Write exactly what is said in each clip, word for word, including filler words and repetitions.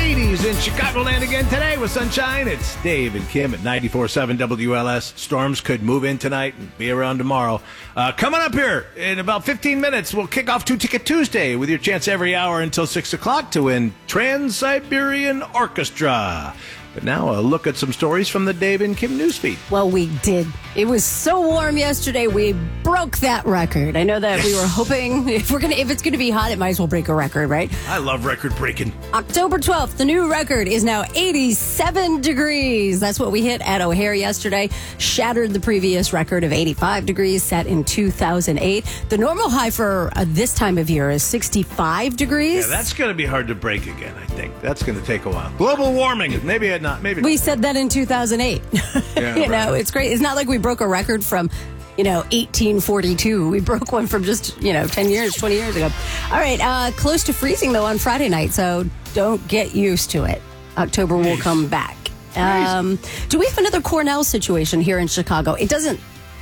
eighties in Chicagoland again today with sunshine. It's Dave and Kim at ninety-four point seven W L S. Storms could move in tonight and be around tomorrow. Uh, coming up here in about fifteen minutes, we'll kick off Two Ticket Tuesday with your chance every hour until six o'clock to win Trans-Siberian Orchestra. But now a look at some stories from the Dave and Kim newsfeed. Well, we did. It was so warm yesterday, we broke that record. I know that yes. we were hoping if we're gonna if it's gonna be hot, it might as well break a record, right? I love record breaking. October twelfth, the new record is now eighty-seven degrees. That's what we hit at O'Hare yesterday. Shattered the previous record of eighty-five degrees set in two thousand eight. The normal high for uh, this time of year is sixty-five degrees. Yeah, that's gonna be hard to break again, I think. That's gonna take a while. Global warming, maybe it not. Maybe we said that in two thousand eight. Yeah, you right. know, it's great. It's not like we broke a record from, you know, eighteen forty-two. We broke one from just, you know, ten years, twenty years ago. All right, uh, close to freezing, though, on Friday night, so don't get used to it. October will come back. Um, do we have another Cornell situation here in Chicago? It doesn't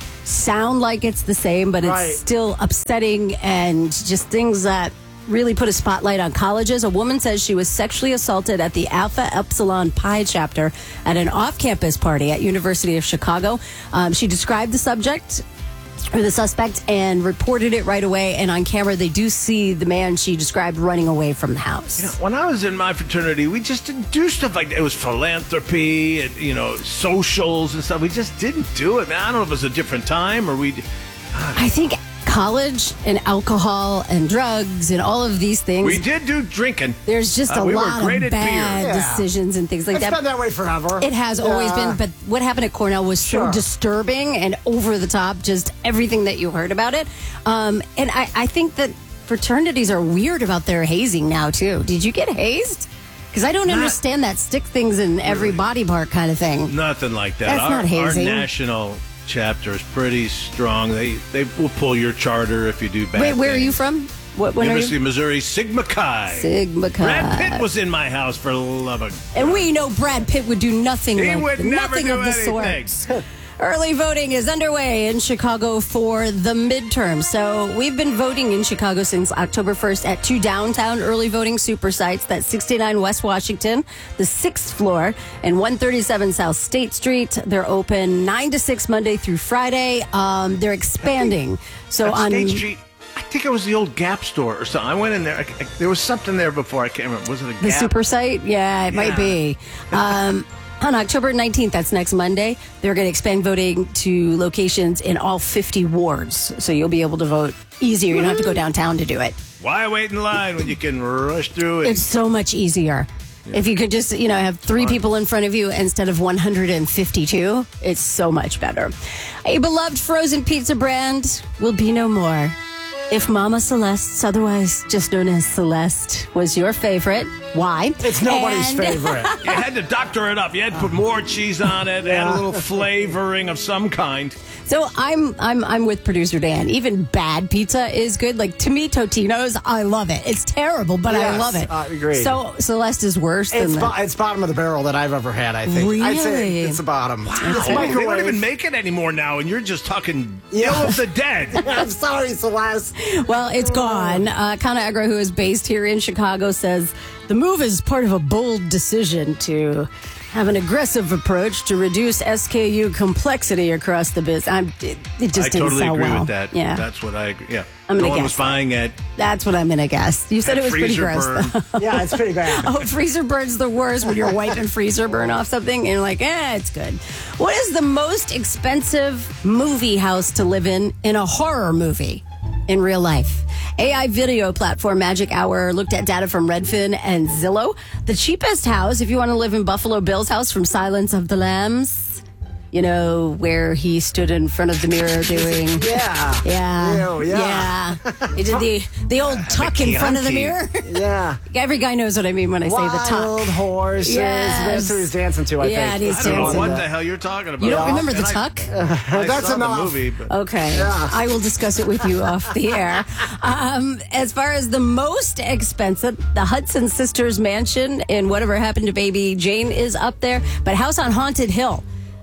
sound like it's the same, but it's right. still upsetting and just things that really put a spotlight on colleges. A woman says she was sexually assaulted at the Alpha Epsilon Pi chapter at an off-campus party at University of Chicago. Um, she described the subject or the suspect and reported it right away. And on camera, they do see the man she described running away from the house. You know, when I was in my fraternity, we just didn't do stuff like that. It was philanthropy and, you know, socials and stuff. We just didn't do it. Man, I don't know if it was a different time or we... I think college and alcohol and drugs and all of these things. We did do drinking. There's just a uh, we lot of bad yeah. decisions and things like it's that. It's been that way forever. It has yeah. always been. But what happened at Cornell was so sure. disturbing and over the top, just everything that you heard about it. Um, and I, I think that fraternities are weird about their hazing now, too. Did you get hazed? Because I don't not, understand that stick things in every really, body part kind of thing. Nothing like that. That's our, not hazing. Our national chapter is pretty strong. They they will pull your charter if you do bad. Wait, where things. are you from? What? When University are you? of Missouri, Sigma Chi. Sigma Chi. Brad Pitt was in my house for love of. And we know Brad Pitt would do nothing. He like would the, never nothing do of the anything. sort. Early voting is underway in Chicago for the midterm. So we've been voting in Chicago since October first at two downtown early voting super sites. That's sixty-nine West Washington, the sixth floor, and one thirty-seven South State Street. They're open nine to six Monday through Friday. Um, they're expanding. So At on State Street, I think it was the old Gap store or something. I went in there. I, I, there was something there before. I can't remember. Was it a Gap? The super site? Yeah, it yeah. might be. Um, On October nineteenth, that's next Monday, they're going to expand voting to locations in all fifty wards. So you'll be able to vote easier. You don't have to go downtown to do it. Why wait in line when you can rush through it? It's so much easier. Yeah. If you could just, you know, have three people in front of you instead of one hundred fifty-two, it's so much better. A beloved frozen pizza brand will be no more. If Mama Celeste's, otherwise just known as Celeste, was your favorite, why? It's nobody's and favorite. You had to doctor it up. You had to put more cheese on it, yeah. add a little flavoring of some kind. So I'm I'm I'm with producer Dan. Even bad pizza is good. Like, to me, Totino's, I love it. It's terrible, but yes, I love it. I agree. So Celeste is worse it's than bo- that. It's bottom of the barrel that I've ever had, I think. Really? I'd say it's the bottom. Wow. It's They microwave. don't even make it anymore now, and you're just talking Yeah. ill of the dead. I'm sorry, Celeste. Well, it's gone. Uh, ConAgra, who is based here in Chicago, says the move is part of a bold decision to have an aggressive approach to reduce S K U complexity across the business. I'm, it, it just I didn't totally sell agree well. with that. Yeah. That's what I agree. Yeah. I'm no gonna one guess was buying it. That's what I'm going to guess. You said That it was pretty freezer gross, burn. though. Yeah, it's pretty bad. Oh, freezer burn's the worst when you're wiping freezer burn off something and you're like, eh, it's good. What is the most expensive movie house to live in in a horror movie in real life? A I video platform Magic Hour looked at data from Redfin and Zillow. The cheapest house, if you want to live in Buffalo Bill's house from Silence of the Lambs, you know, where he stood in front of the mirror doing... Yeah. Yeah. Ew, yeah. Yeah. He did the, the old tuck in front of the mirror. Yeah. Every guy knows what I mean when I say the tuck. Wild horses. Yes. That's what he's dancing to, I Yeah, think. and he's I don't know dancing. what the hell you're talking about. You don't remember the And I- tuck? I That's saw enough. the movie, but Okay. Yeah. I will discuss it with you off the air. Um, as far as the most expensive, the Hudson Sisters mansion in Whatever Happened to Baby Jane is up there. But House on Haunted Hill,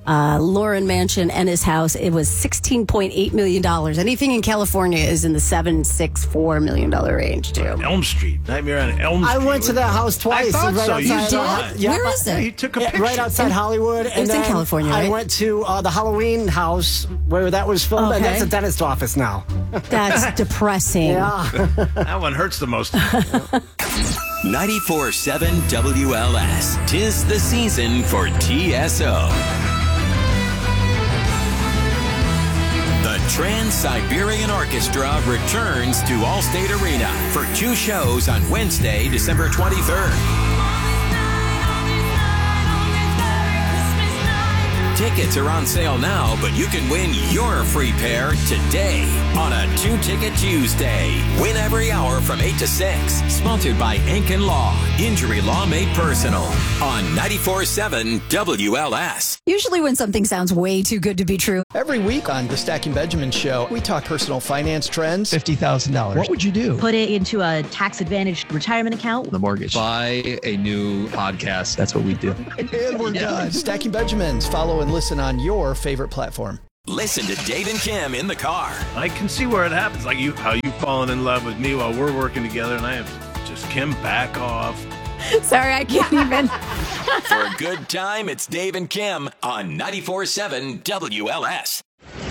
uh, Lauren Mansion and his house. It was sixteen point eight million dollars. Anything in California is in the seven, six, four million dollar range, too. Elm Street. Nightmare on Elm Street. I went to that house twice. I thought right so. You outside, saw uh, it. yeah, Where is Yeah, it? he took a Yeah, picture. right outside Hollywood. It And was in then California, I right? went to uh, the Halloween house where that was filmed, and Okay. that's a dentist office now. That's depressing. Yeah. That one hurts the most. ninety-four point seven W L S. 'Tis the season for T S O. The Trans-Siberian Orchestra returns to Allstate Arena for two shows on Wednesday, December twenty-third. Tickets are on sale now, but you can win your free pair today on a two-ticket Tuesday. Win every hour from eight to six. Sponsored by Enkin Law. Injury law made personal. On ninety-four point seven W L S. Usually when something sounds way too good to be true, Every week on the Stacking Benjamin Show, we talk personal finance trends. fifty thousand dollars. What would you do? Put it into a tax-advantaged retirement account. The mortgage. Buy a new podcast. That's what we do. And we're done. Stacking Benjamins. Follow and listen on your favorite platform. Listen to Dave and Kim in the car. I can see where it happens. Like you, how you fallen in love with me while we're working together, and I have just Kim back off. sorry, I can't even. For a good time, it's Dave and Kim on ninety-four point seven W L S.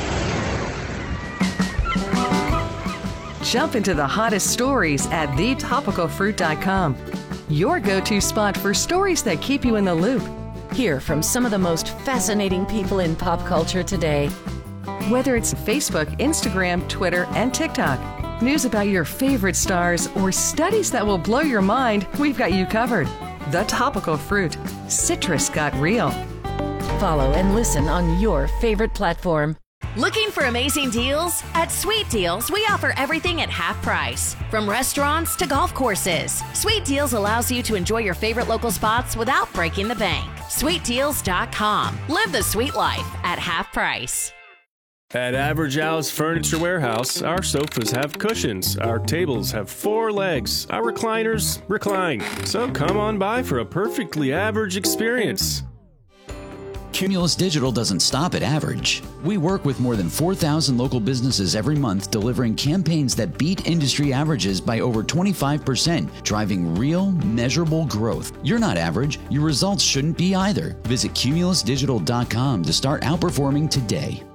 Jump into the hottest stories at the topical fruit dot com. Your go-to spot for stories that keep you in the loop. Hear from some of the most fascinating people in pop culture today. Whether it's Facebook, Instagram, Twitter, and TikTok, news about your favorite stars, or studies that will blow your mind, we've got you covered. The Topical Fruit. Citrus got real. Follow and listen on your favorite platform. Looking for amazing deals? At Sweet Deals, we offer everything at half price. From restaurants to golf courses, Sweet Deals allows you to enjoy your favorite local spots without breaking the bank. sweet deals dot com. Live the sweet life at half price. At Average Al's Furniture Warehouse, our sofas have cushions, our tables have four legs, our recliners recline. So come on by for a perfectly average experience. Cumulus Digital doesn't stop at average. We work with more than four thousand local businesses every month, delivering campaigns that beat industry averages by over twenty-five percent, driving real, measurable growth. You're not average. Your results shouldn't be either. Visit cumulus digital dot com to start outperforming today.